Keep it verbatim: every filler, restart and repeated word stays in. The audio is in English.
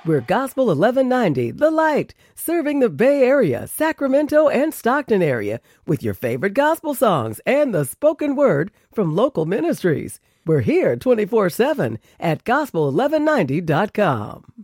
We're Gospel eleven ninety, The Light, serving the Bay Area, Sacramento, and Stockton area with your favorite gospel songs and the spoken word from local ministries. We're here twenty-four seven at gospel eleven ninety dot com.